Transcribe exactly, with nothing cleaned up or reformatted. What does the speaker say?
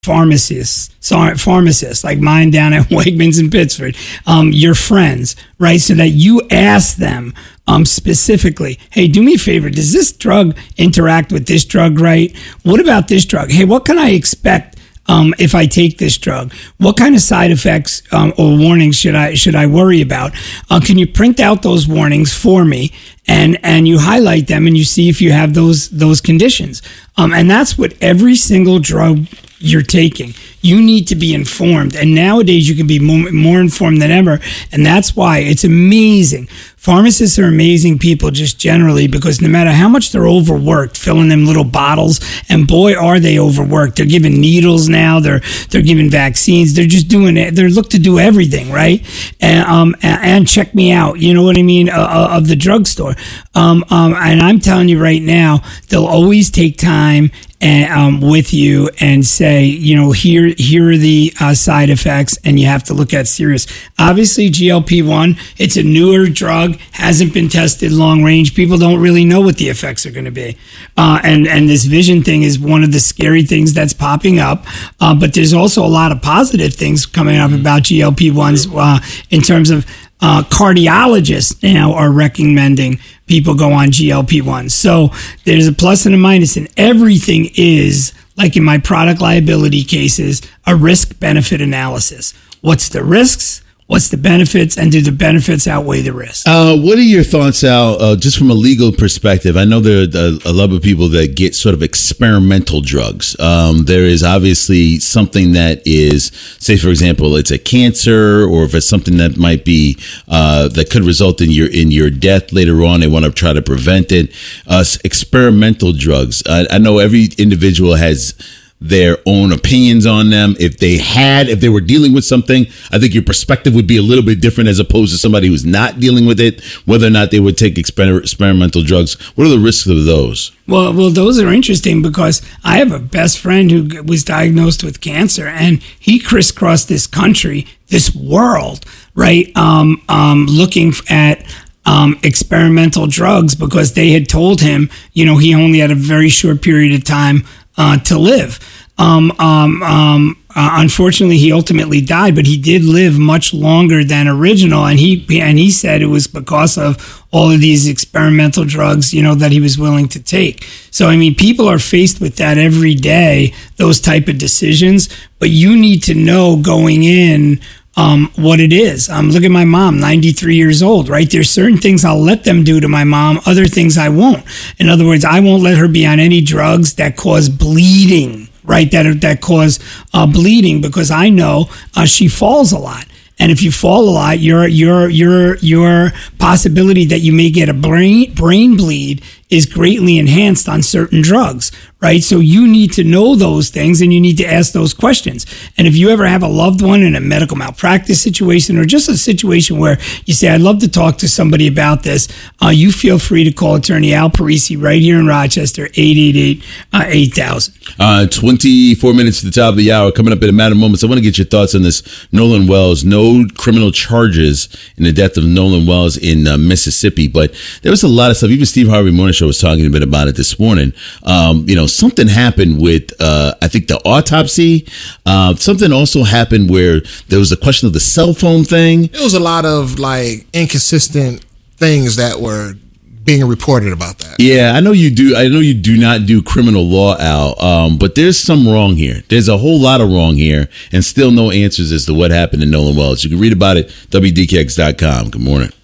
pharmacists, sorry, pharmacists like mine down at Wegmans in Pittsford, um, your friends, right? So that you ask them um, specifically, hey, do me a favor, does this drug interact with this drug, right? What about this drug? Hey, what can I expect um, if I take this drug? What kind of side effects um, or warnings should I should I worry about? Uh, can you print out those warnings for me? And and you highlight them and you see if you have those those conditions. Um, and that's what every single drug you're taking. You need to be informed. And nowadays you can be more, more informed than ever. And that's why it's amazing. Pharmacists are amazing people just generally, because no matter how much they're overworked filling them little bottles, and boy, are they overworked. They're giving needles now. They're they're giving vaccines. They're just doing it. They're look to do everything, right? And um and, and check me out. You know what I mean? Uh, of the drugstore. Um, um, and I'm telling you right now, they'll always take time and um, with you and say, you know, here here are the uh, side effects, and you have to look at serious. Obviously, G L P one, it's a newer drug, hasn't been tested long range. People don't really know what the effects are going to be. Uh, and, and this vision thing is one of the scary things that's popping up. Uh, but there's also a lot of positive things coming up about G L P ones uh, in terms of Uh, cardiologists now are recommending people go on G L P ones. So there's a plus and a minus, and everything is, like in my product liability cases, a risk-benefit analysis. What's the risks? What's the benefits? And do the benefits outweigh the risks? Uh, what are your thoughts, Al, uh, just from a legal perspective? I know there are a, a lot of people that get sort of experimental drugs. Um, there is obviously something that is, say, for example, it's a cancer, or if it's something that might be uh, that could result in your in your death later on. They want to try to prevent it. Uh, experimental drugs. Uh, I know every individual has their own opinions on them. If they had, if they were dealing with something, I think your perspective would be a little bit different as opposed to somebody who's not dealing with it, whether or not they would take exper- experimental drugs. What are the risks of those? Well, well, those are interesting because I have a best friend who was diagnosed with cancer, and he crisscrossed this country, this world, right? Um, um, looking at Um, experimental drugs because they had told him, you know, he only had a very short period of time uh, to live. Um, um, um, uh, unfortunately, he ultimately died, but he did live much longer than original. And he and he said it was because of all of these experimental drugs, you know, that he was willing to take. So, I mean, people are faced with that every day, those type of decisions. But you need to know going in Um, what it is. Um, look at my mom, ninety-three years old, right? There's certain things I'll let them do to my mom, other things I won't. In other words, I won't let her be on any drugs that cause bleeding, right? That that cause uh, bleeding, because I know uh, she falls a lot. And if you fall a lot, your your your your possibility that you may get a brain brain bleed is greatly enhanced on certain drugs, right? So you need to know those things, and you need to ask those questions. And if you ever have a loved one in a medical malpractice situation, or just a situation where you say, I'd love to talk to somebody about this, uh, you feel free to call attorney Al Parisi right here in Rochester, eight eight eight, eight thousand. Uh, twenty-four minutes to the top of the hour. Coming up in a matter of moments, I want to get your thoughts on this. Nolan Wells, no criminal charges in the death of Nolan Wells in uh, Mississippi, but there was a lot of stuff. Even Steve Harvey Morning Show was talking a bit about it this morning. Um, you know, something happened with, uh, I think, the autopsy. Uh, something also happened where there was a question of the cell phone thing. There was a lot of like inconsistent things that were being reported about that. Yeah, I know you do. I know you do not do criminal law, Al, um, but there's some wrong here. There's a whole lot of wrong here, and still no answers as to what happened to Nolan Wells. You can read about it, W D K X dot com. Good morning.